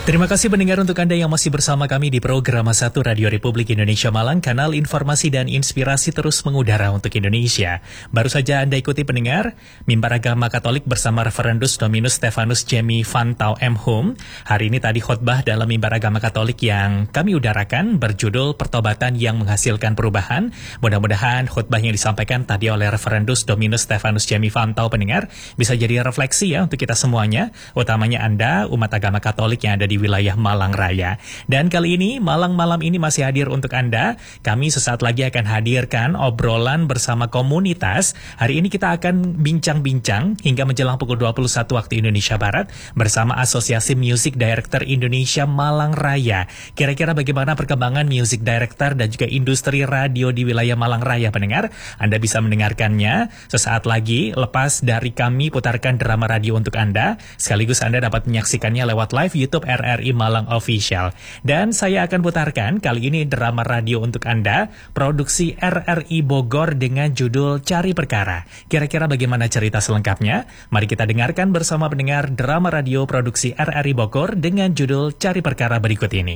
Terima kasih pendengar untuk Anda yang masih bersama kami di program 1 Radio Republik Indonesia Malang, kanal informasi dan inspirasi terus mengudara untuk Indonesia. Baru saja Anda ikuti pendengar, Mimbar Agama Katolik bersama Reverendus Dominus Stefanus Jemi Fantau M. Hum. Hari ini tadi khotbah dalam Mimbar Agama Katolik yang kami udarakan berjudul Pertobatan yang Menghasilkan Perubahan. Mudah-mudahan khotbah yang disampaikan tadi oleh Reverendus Dominus Stefanus Jemi Fantau pendengar bisa jadi refleksi ya untuk kita semuanya, utamanya Anda, umat agama Katolik yang ada di wilayah Malang Raya. Dan kali ini, Malang malam ini masih hadir untuk Anda. Kami sesaat lagi akan hadirkan obrolan bersama komunitas. Hari ini kita akan bincang-bincang hingga menjelang pukul 21 waktu Indonesia Barat bersama Asosiasi Music Director Indonesia Malang Raya. Kira-kira bagaimana perkembangan Music Director dan juga industri radio di wilayah Malang Raya, pendengar? Anda bisa mendengarkannya sesaat lagi lepas dari kami putarkan drama radio untuk Anda. Sekaligus Anda dapat menyaksikannya lewat live YouTube RRI Malang Official. Dan saya akan putarkan kali ini drama radio untuk Anda, produksi RRI Bogor dengan judul Cari Perkara. Kira-kira bagaimana cerita selengkapnya? Mari kita dengarkan bersama pendengar drama radio produksi RRI Bogor dengan judul Cari Perkara berikut ini.